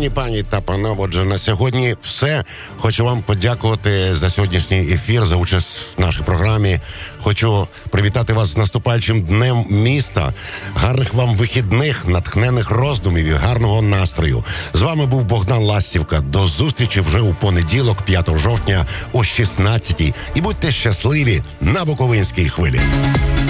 Шановні пані та панове, отже, на сьогодні все. Хочу вам подякувати за сьогоднішній ефір, за участь в нашій програмі. Хочу привітати вас з наступаючим днем міста. Гарних вам вихідних, натхнених роздумів і гарного настрою. З вами був Богдан Ластівка. До зустрічі вже у понеділок, 5 жовтня о 16-й. І будьте щасливі на Буковинській хвилі.